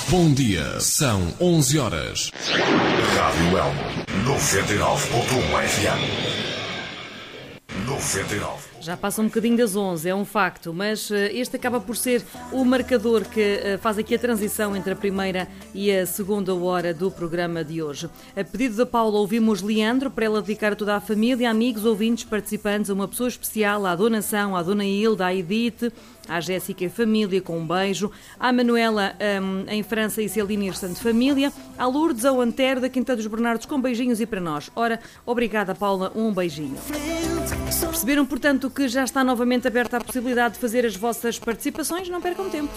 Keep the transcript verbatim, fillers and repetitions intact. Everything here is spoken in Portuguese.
Bom dia, são onze horas. Rádio Elmo, noventa e nove ponto um F M. noventa e nove. Já passa um bocadinho das onze, é um facto, mas este acaba por ser o marcador que faz aqui a transição entre a primeira e a segunda hora do programa de hoje. A pedido da Paula, ouvimos Leandro, para ela dedicar a toda a família, amigos, ouvintes, participantes, a uma pessoa especial, à Dona Nação, à Dona Hilda, à Edith, à Jéssica e família, com um beijo, à Manuela um, em França e Celine e restante família, à Lourdes, ao Antero, da Quinta dos Bernardos, com beijinhos e para nós. Ora, obrigada, Paula, um beijinho. Perceberam, portanto, que já está novamente aberta a possibilidade de fazer as vossas participações? Não percam tempo.